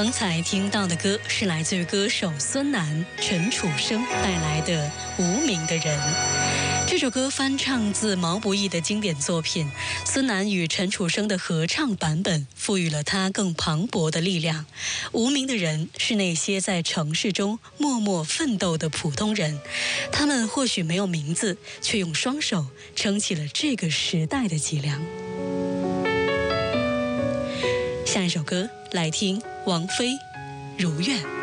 刚才听到的歌是来自于歌手孙楠、陈楚生带来的《无名的人》。这首歌翻唱自毛不易的经典作品，孙楠与陈楚生的合唱版本赋予了它更磅礴的力量。无名的人是那些在城市中默默奋斗的普通人，他们或许没有名字，却用双手撑起了这个时代的脊梁。下一首歌来听王菲《如愿》。